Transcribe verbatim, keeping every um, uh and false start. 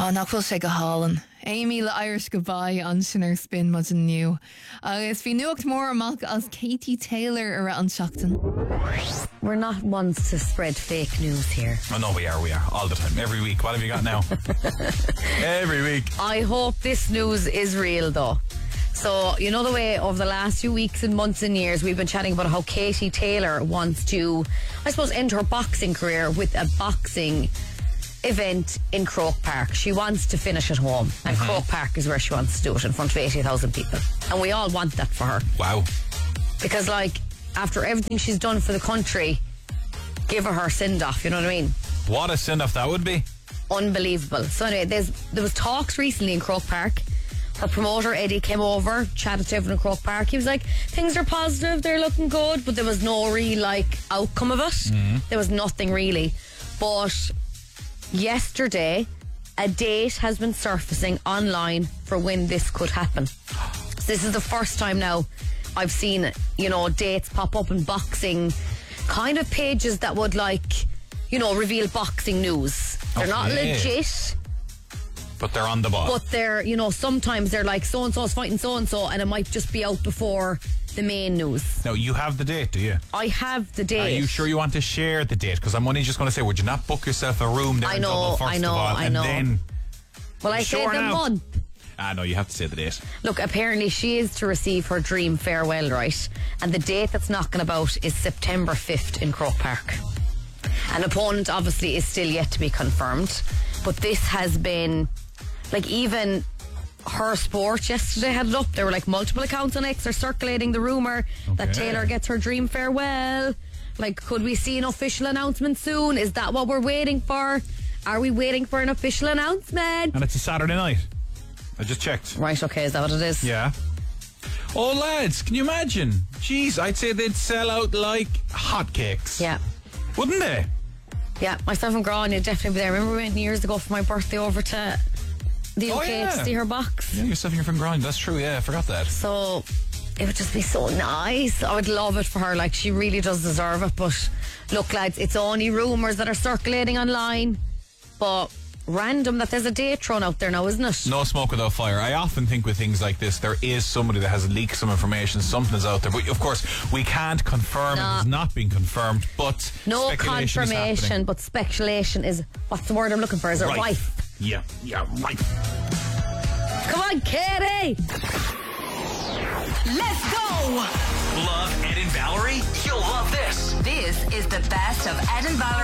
Oh, nach bhfuil sé go hálan. Amy le Irish goodbye an sinner spin mod an new. Agus bhí nuacht mór amach as Katie Taylor ar an seachtain. We're not ones to spread fake news here. Oh no, we are, we are. All the time. Every week. What have you got now? Every week. I hope this news is real though. So, you know the way over the last few weeks and months and years we've been chatting about how Katie Taylor wants to, I suppose, end her boxing career with a boxing event in Croke Park. She wants to finish at home, and mm-hmm. Croke Park is where she wants to do it, in front of eighty thousand people. And we all want that for her. Wow. Because, like, after everything she's done for the country, give her her send-off, you know what I mean? What a send-off that would be. Unbelievable. So anyway, there's, there was talks recently in Croke Park. Her promoter, Eddie, came over, chatted to everyone in Croke Park. He was like, things are positive, they're looking good, but there was no real, like, outcome of it. Mm-hmm. There was nothing really. But yesterday, a date has been surfacing online for when this could happen. So this is the first time now I've seen, you know, dates pop up in boxing kind of pages that would, like, you know, reveal boxing news. They're okay. Not legit, but they're on the ball. But they're, you know, sometimes they're like, so-and-so's fighting so-and-so, and it might just be out before the main news. Now, you have the date, do you? I have the date. Are you sure you want to share the date? Because I'm only just going to say, would you not book yourself a room there I in know, Dublin first I know, of all? I and know. Then well, I sure said the now. month. Ah, no, you have to say the date. Look, apparently she is to receive her dream farewell, right? And the date that's knocking about is September fifth in Croke Park. An opponent obviously is still yet to be confirmed, but this has been, like, even Her Sport yesterday had it up. There were like multiple accounts on X are circulating the rumour okay. that Taylor gets her dream farewell. Like, could we see an official announcement soon? Is that what we're waiting for? Are we waiting for an official announcement? And it's a Saturday night. I just checked. Right, okay, is that what it is? Yeah. Oh, lads, can you imagine? Jeez, I'd say they'd sell out like hotcakes. Yeah. Wouldn't they? Yeah, myself and Grania would definitely be there. Remember we went years ago for my birthday over to the U K oh, yeah. to see her box? Yeah, yourself and your friend Grania. That's true, yeah, I forgot that. So it would just be so nice. I would love it for her. Like, she really does deserve it. But look, lads, it's only rumours that are circulating online. But random that there's a date thrown out there now, isn't it? No smoke without fire. I often think with things like this, there is somebody that has leaked some information, something's out there. But of course, we can't confirm nah. It has not been confirmed. But no speculation confirmation, is but speculation is, what's the word I'm looking for? Is it right? rife? Yeah, yeah, right. Come on, Katie! Let's go! Love Ed and Valerie? You'll love this. This is the best of Ed and Valerie.